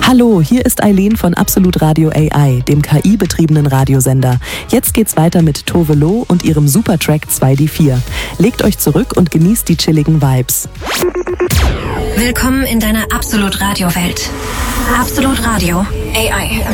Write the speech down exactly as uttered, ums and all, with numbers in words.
Hallo, hier ist Eileen von Absolut Radio A I, dem K I-betriebenen Radiosender. Jetzt geht's weiter mit Tove Lo und ihrem Supertrack zwei D vier. Legt euch zurück und genießt die chilligen Vibes. Willkommen in deiner Absolut Radio Welt. Absolut Radio A I.